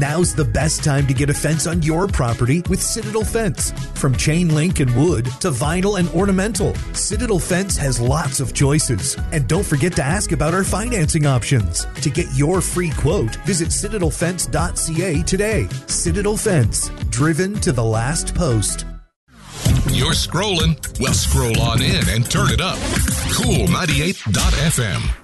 Now's the best time to get a fence on your property with Citadel Fence. From chain link and wood to vinyl and ornamental, Citadel Fence has lots of choices. And don't forget to ask about our financing options. To get your free quote, visit citadelfence.ca today. Citadel Fence, driven to the last post. You're scrolling? Well, scroll on in and turn it up. Cool 98.fm.